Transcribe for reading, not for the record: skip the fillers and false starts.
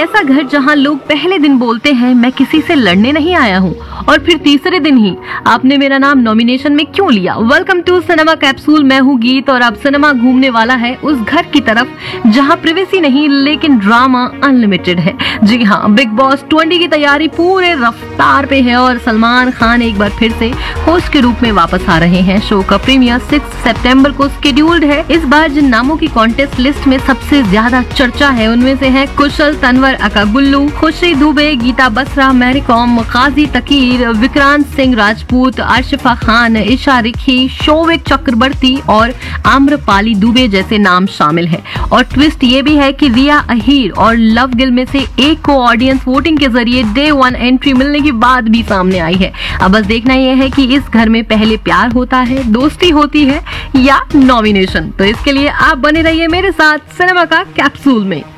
ऐसा घर जहां लोग पहले दिन बोलते हैं मैं किसी से लड़ने नहीं आया हूं, और फिर तीसरे दिन ही आपने मेरा नाम नॉमिनेशन में क्यों लिया। वेलकम टू सिनेमा कैप्सूल, मैं हूं गीत और अब सिनेमा घूमने वाला है उस घर की तरफ जहां प्रिवेसी नहीं लेकिन ड्रामा अनलिमिटेड है। जी हाँ, बिग बॉस 20 की तैयारी पूरे रफ्तार पे है और सलमान खान एक बार फिर से होस्ट के रूप में वापस आ रहे हैं। शो का प्रीमियर 6 सितंबर को शेड्यूल्ड है। इस बार जिन नामों की कॉन्टेस्ट लिस्ट में सबसे ज्यादा चर्चा है उनमें से है कुशल तनवर, अका गुल्लू, खुशी दुबे, गीता बसरा, मैरी कॉम, काजी तकीर, विक्रांत सिंह राजपूत, आशिफा खान, ईशा रिखी, शोविक चक्रवर्ती और आम्रपाली दुबे जैसे नाम शामिल है। और ट्विस्ट ये भी है कि रिया अहीर और लव गिल में से एक को ऑडियंस वोटिंग के जरिए डे 1 एंट्री मिलने की बात भी सामने आई है। अब बस देखना यह है कि इस घर में पहले प्यार होता है, दोस्ती होती है या नॉमिनेशन। तो इसके लिए आप बने रहिए मेरे साथ सिनेमा का कैप्सूल में।